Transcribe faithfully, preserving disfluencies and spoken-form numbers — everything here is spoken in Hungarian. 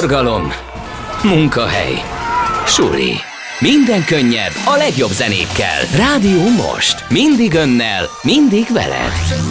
Forgalom, munkahely, suli. Minden könnyebb a legjobb zenékkel. Rádió Most. Mindig önnel, mindig veled.